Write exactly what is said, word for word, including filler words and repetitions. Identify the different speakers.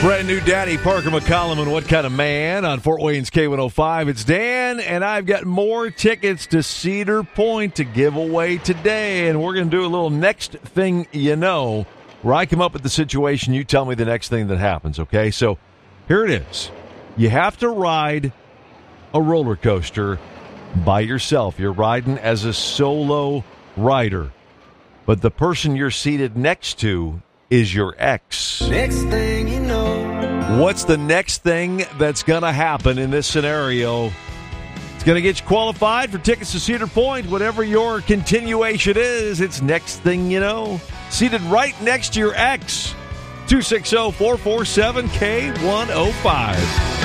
Speaker 1: Brand new Daddy Parker McCollum and What Kind of Man on Fort Wayne's K one oh five. It's Dan, and I've got more tickets to Cedar Point to give away today. And we're going to do a little next thing you know, where I come up with the situation, you tell me the next thing that happens, okay? So here it is. You have to ride a roller coaster by yourself. You're riding as a solo rider. But the person you're seated next to is your ex.
Speaker 2: Next thing you know.
Speaker 1: What's the next thing that's going to happen in this scenario? It's going to get you qualified for tickets to Cedar Point. Whatever your continuation is, it's next thing you know. Seated right next to your ex. two six zero, four four seven, K one oh five.